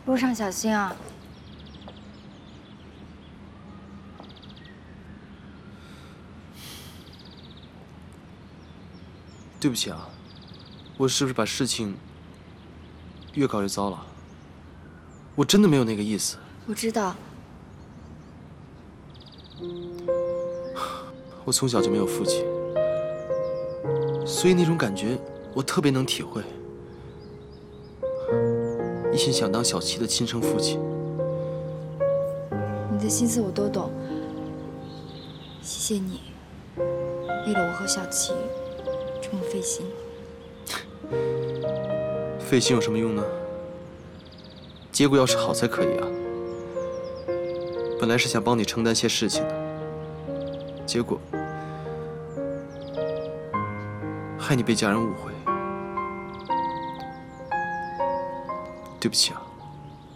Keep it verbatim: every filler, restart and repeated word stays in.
路上小心啊！ 对不起啊，我是不是把事情越搞越糟了？我真的没有那个意思。 我知道。 我从小就没有父亲，所以那种感觉我特别能体会。一心想当小琪的亲生父亲。 你的心思我都懂，谢谢你，为了我和小琪这么费心。 费心有什么用呢？结果要是好才可以啊。本来是想帮你承担些事情的，结果害你被家人误会，对不起啊。